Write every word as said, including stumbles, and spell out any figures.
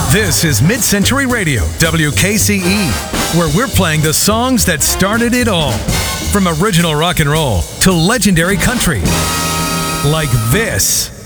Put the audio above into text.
This is Mid-Century Radio, W K C E, where we're playing the songs that started it all. From original rock and roll to legendary country. Like this.